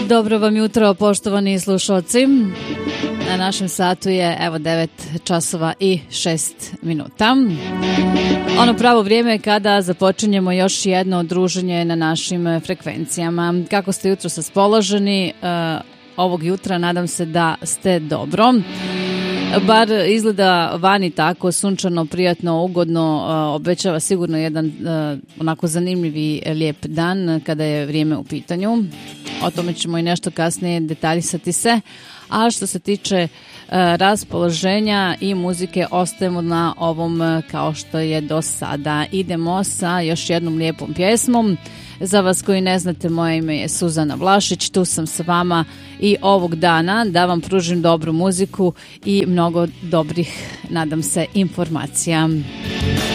Dobro vam jutro, poštovani slušalci. Na našem satu je evo 9 časova i 6 minuta. Ono pravo vrijeme kada započinjemo još jedno druženje na našim frekvencijama. Kako ste jutro raspoloženi ovog jutra? Nadam se da ste dobro. Bar izgleda vani tako sunčano, prijatno, ugodno, obećava sigurno jedan onako zanimljiv i lijep dan kada je vrijeme u pitanju. O tome ćemo i nešto kasnije detaljisati se. A što se tiče raspoloženja i muzike, ostajemo na ovom kao što je do sada. Idemo sa još jednom lijepom pjesmom. Za vas koji ne znate, moje ime je Suzana Vlašić, tu sam sa vama i ovog dana da vam pružim dobru muziku i mnogo dobrih, nadam se, informacija.